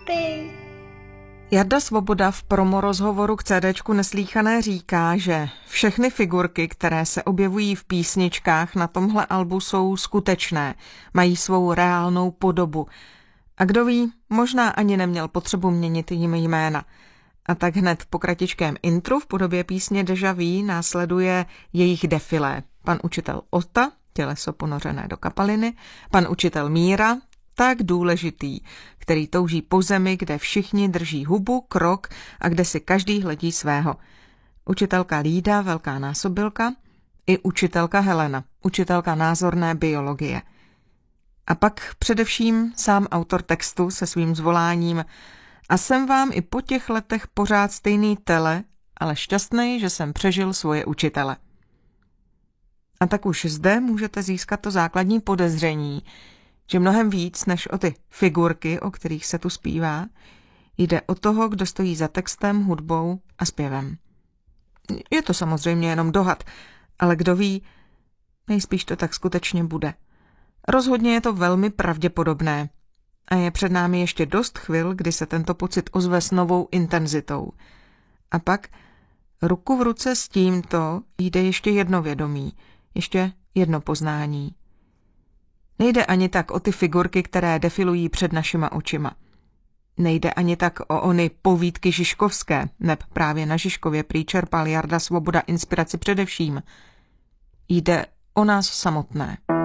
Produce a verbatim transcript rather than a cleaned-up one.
Happy. Jarda Svoboda v promorozhovoru k CDčku Neslýchané říká, že všechny figurky, které se objevují v písničkách na tomhle albu, jsou skutečné, mají svou reálnou podobu. A kdo ví, možná ani neměl potřebu měnit jim jména. A tak hned po kratičkém intru v podobě písně Deja Vu následuje jejich defilé. Pan učitel Ota, těleso ponořené do kapaliny, pan učitel Míra, tak důležitý, který touží po zemi, kde všichni drží hubu, krok a kde si každý hledí svého. Učitelka Lída, velká násobilka, i učitelka Helena, učitelka názorné biologie. A pak především sám autor textu se svým zvoláním: a jsem vám i po těch letech pořád stejný tele, ale šťastný, že jsem přežil svoje učitele. A tak už zde můžete získat to základní podezření, že mnohem víc než o ty figurky, o kterých se tu zpívá, jde o toho, kdo stojí za textem, hudbou a zpěvem. Je to samozřejmě jenom dohad, ale kdo ví, nejspíš to tak skutečně bude. Rozhodně je to velmi pravděpodobné a je před námi ještě dost chvil, kdy se tento pocit ozve s novou intenzitou. A pak ruku v ruce s tímto jde ještě jedno vědomí, ještě jedno poznání. Nejde ani tak o ty figurky, které defilují před našima očima. Nejde ani tak o ony povídky žižkovské, neb právě na Žižkově prý čerpal Jarda Svoboda inspiraci především. Jde o nás samotné.